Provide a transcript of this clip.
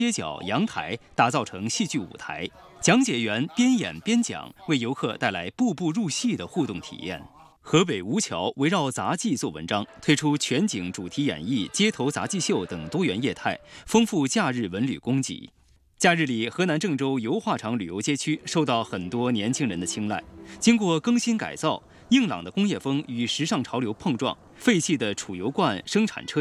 街角、阳台打造成戏剧舞台，讲解员边演边讲，为游客带来步步入戏的互动体验。河北吴桥围绕杂技做文章，推出全景主题演绎、街头杂技秀等多元业态，丰富假日文旅供给。假日里，河南郑州油画厂旅游街区受到很多年轻人的青睐。经过更新改造，硬朗的工业风与时尚潮流碰撞，废弃的储油罐生产车